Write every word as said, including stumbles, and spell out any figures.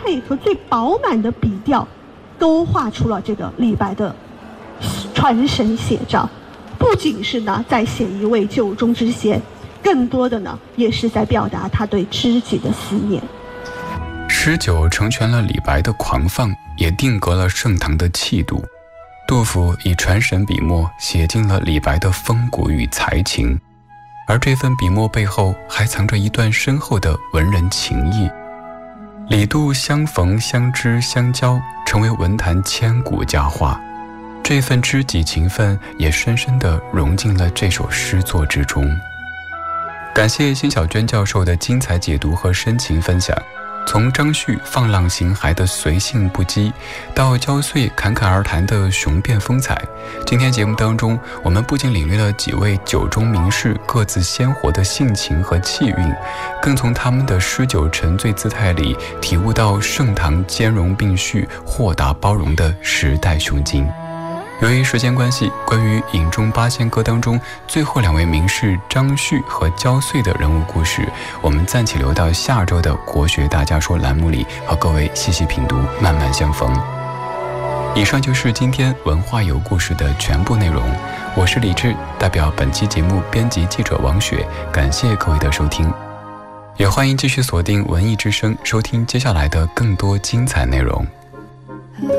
配和最饱满的笔调，都画出了这个李白的传神写照。不仅是呢在写一位救中之仙，更多的呢也是在表达他对知己的思念。 诗酒成全了李白的狂放，也定格了盛唐的气度。杜甫以传神笔墨写尽了李白的风骨与才情，而这份笔墨背后还藏着一段深厚的文人情谊。李杜相逢相知相交，成为文坛千古佳话。这份知己情分也深深地融进了这首诗作之中。感谢辛晓娟教授的精彩解读和深情分享。从张旭放浪形骸的随性不羁，到焦穗侃侃而谈的雄辩风采，今天节目当中，我们不仅领略了几位酒中名士各自鲜活的性情和气韵，更从他们的诗酒沉醉姿态里体悟到盛唐兼容并蓄、豁达包容的时代胸襟。由于时间关系，关于《饮中八仙歌》当中最后两位名士张旭和焦穗的人物故事，我们暂且留到下周的国学大家说栏目里和各位细细品读，慢慢相逢。以上就是今天文化有故事的全部内容，我是李志，代表本期节目编辑记者王雪，感谢各位的收听，也欢迎继续锁定文艺之声，收听接下来的更多精彩内容。